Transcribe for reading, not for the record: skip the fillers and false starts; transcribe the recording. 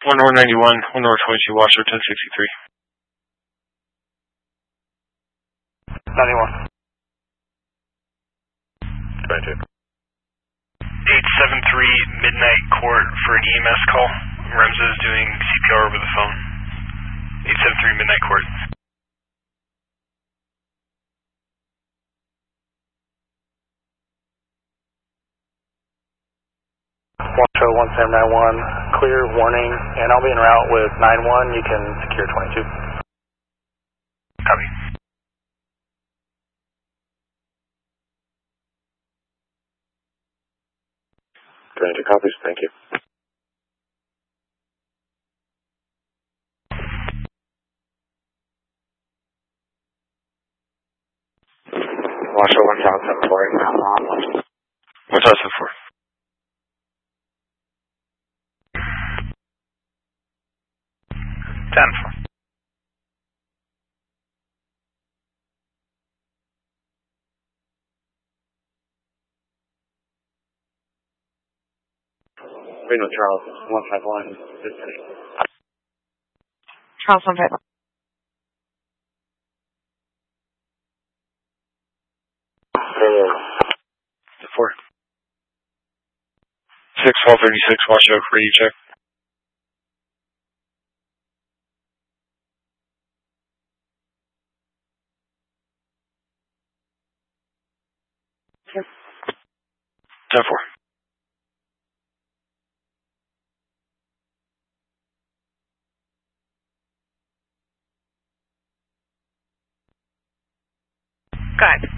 1 North 91, 1 North 22, Washoe 1063. 91. 22. 873 Midnight Court for an EMS call. Remza is doing CPR over the phone. 873 Midnight Court. Washoe 1791, clear, warning, and I'll be en route with 91. You can secure 22. Copy. 22 copies, thank you. Washoe 1074. 1074. Reno Charles 151. Charles 151. The 4. 61236, Washoe, radio check. Yes. 10-4. Good.